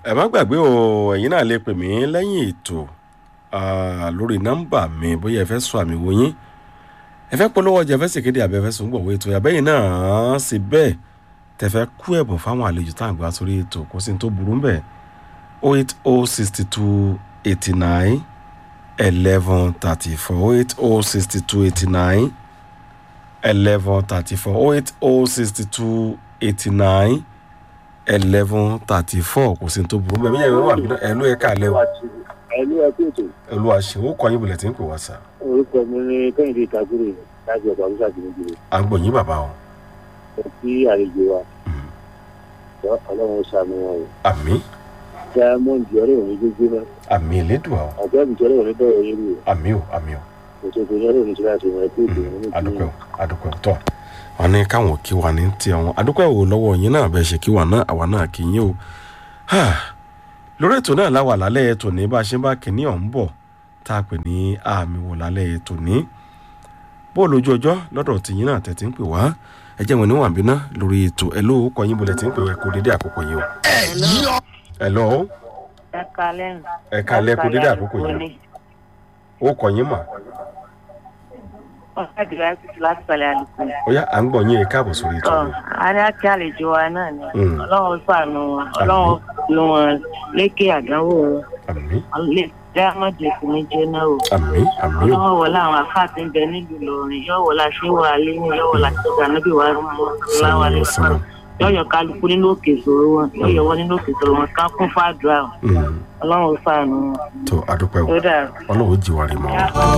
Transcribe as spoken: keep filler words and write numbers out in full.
ẹ má gbàgbé o ẹ̀yin náà lè pè mí lẹ́yìn ètò lórí nọ́mbà mi bóyá ẹ fẹ́ sọ àmì wo yín ẹ fẹ́ polówó ọjà ẹ fẹ́ ṣèkéde àbẹ fẹ́ sùn gbọ̀wé ètò àbẹ́yìn náà sì bẹ́ẹ̀ tẹ fẹ́ kú ẹ̀bùn fáwọn àlejò tá à ń gbà sórí ètò kò sí ní tó burú bẹ́ẹ̀ oh eight oh sixty two eighty nine eleven thirty four oh eight oh sixty two eighty nine eleven thirty four oh eight oh sixty two eighty nine eleven thirty four kò sí ní tó burú bẹ́ẹ̀ bí yẹn wà mí ẹ ló ẹ káàlẹ́ o. ẹlú ẹ kú ètò. olú àṣewó kọ yín bulẹ̀ tí ń pè wá sá. orúkọ mi ní kẹ́hìndé ìtàgùrè láti ọ̀dọ̀ àbúṣà kìíní. à ń gbọ́ yín bàbá o. ẹ sí àlejò wa. ọlọ́run ṣàánú wọn o. àmín. diamond ọ̀rẹ́ òní gbígbé náà. àmín elédùà o. àjọ ìjọba òní bẹ̀rẹ̀ yín rú o. àmín o àmín o. ètò ìpínlẹ̀ òní ti láti wọn ẹ kú ètò òní. adúpẹ́ o adúpẹ́ o tọ́ wọn ní káwọn kí wa ní tí àwọn adúpẹ́ o lọ́wọ́ yín náà bẹ́ẹ̀ ṣe kí wa náà àwa náà kí yín o. lórí ètò náà láwà lálẹ́ ètò ní bá a ṣe ń bá kìíní ọ̀hún bọ̀ tá a pè ní àmì wò lálẹ́ ètò ní bóòlù ojú ọjọ́ lọ́dọ̀ tìyín náà tẹ̀tí ń pè wá ẹ jẹ́ wọn níwọ̀n bínú lórí ètò ẹ ló kọ yín bolẹ̀ tí ń pè wá kó dédé àkókò yìí o. ẹ lọ o ẹ kalẹ́ kó dédé àkókò yìí o kọ yín mà. ó yá à ń gbọ́ yín ẹ káàbọ̀ sórí ètò rẹ̀. a ní kí àlejò wa náà ni ọlọ́run ṣàánú wọn ọlọ́run fi wọn lékè àdánwò wọn. àmín. diamond kò ní jẹ́ náà o. àmín àmín o. ọlọ́run wọlé àwọn afáàtì ń bẹ nílùú Ìlọrin yóò wọlé aṣẹ́wó alẹ́ ní yóò wọlé aṣẹ́wó ànábì wa láwa lè fọ́nà yóò yọ kálukú nínú òkè ìṣòro wọn yóò yọ wọn nínú òkè ìṣòro wọn ká kún fún àdúrà ọlọ́run ṣàánú wọn. tó adúpẹ́ o ọlọ́run jí wa rí mọ́.